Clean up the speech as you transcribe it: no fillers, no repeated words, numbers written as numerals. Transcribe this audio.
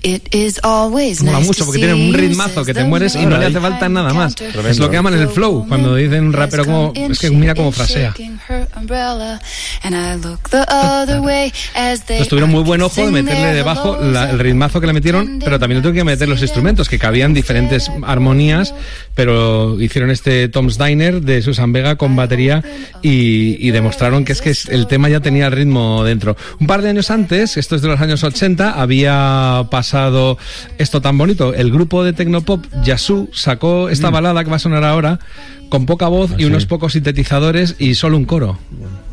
Mola mucho porque tiene un ritmazo que te mueres y no le hace falta nada más. Tremendo. Es lo que llaman el flow, cuando dicen un rapero como... Es que mira cómo frasea. Entonces tuvieron muy buen ojo de meterle debajo el ritmazo que le metieron, pero también tuve que meter los instrumentos, que cabían diferentes armonías, pero hicieron este Tom's Diner de Susan Vega con batería y demostraron que el tema ya tenía el ritmo dentro. Un par de años antes, esto es de los años 80, había pasado esto tan bonito. El grupo de tecnopop Yazoo sacó esta balada que va a sonar ahora con poca voz y unos pocos sintetizadores y solo un coro.